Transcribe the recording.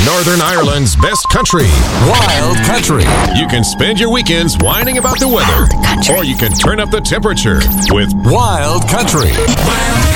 Northern Ireland's best country, Wild Country. You can spend your weekends whining about the weather, or you can turn up the temperature with Wild Country. Wild